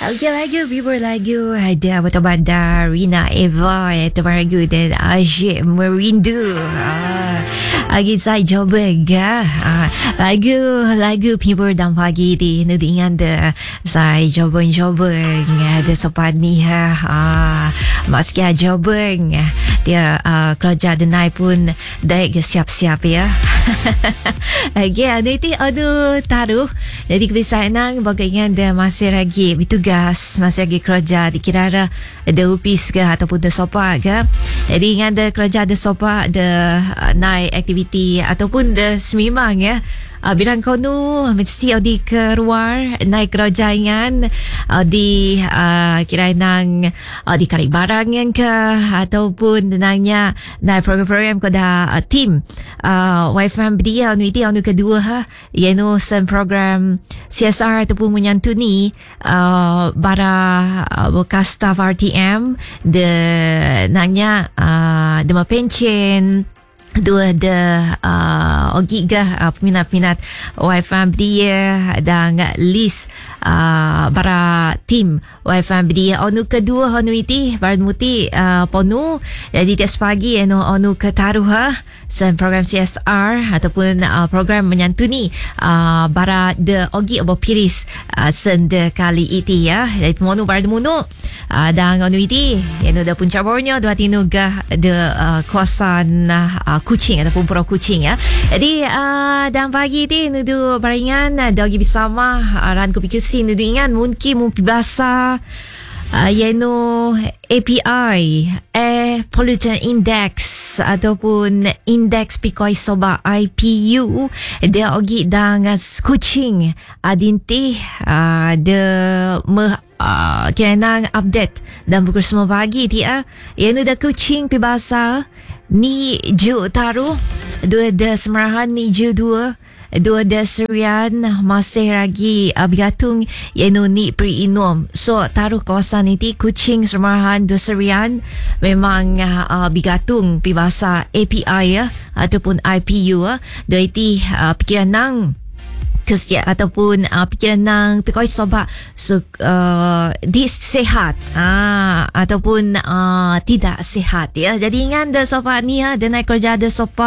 Okey, lagu ada Abu Badar, Rina Eva, iaitu lagu dan Asyik Merindu. Saya coba lagu People dan pagi di dengan saya coba ada sopan ni meski coba dia kerja denai pun dah siap-siap ya. Okey, aduh taruh. Jadi kebiasaan bagaimana masih lagi bertugas, masih lagi kerja dikira ada upis ke ataupun ada sopa ke. Jadi dengan ada kerja ada sopa ada naik aktiviti ataupun ada semimang ya. Bila kau nu mesti di keluar naik kerja dengan di kira nang di kari barang yang ke ataupun nangnya naik program-program kau dah tim YFM dia anu kedua iaitu sen program CSR ataupun menyantuni para bekas staff RTM de nangnya dema pencen dua ada ogiga peminat-peminat YFM dia dan list para tim YFM dia onu kedua onu iti barmuti ponu jadi tiap pagi onu ketaruh sen program CSR ataupun program menyantuni para de ogi abo piris sen de kali iti ya jadi ponu barmuno dan onu iti yang dah punca bornya dua tinuga de kawasan kucing ataupun Pulau Kuching ya. Jadi dan pagi ni nudu baringan dagi bersama ran kopi kusi nudu ingan mungkin bahasa yaitu API Air Pollutant Index ataupun Index Pikoi Soba IPU dia ogi dengan Kuching adinti de kena update dan pukul semua pagi dia yang dah Kuching pi bahasa ni ju taruh dua ada semerahan ni ju dua ada serian masih lagi bigatung yang ni pri inom so taruh kawasan ini Kuching semerahan dua serian memang bigatung pi bahasa API ya ataupun IPU dua iti pikiran nang kestia ataupun pikiran nang pikoi soba di sehat ataupun tidak sehat ya. Jadi ingat ada soba ni ada naik kerja ada soba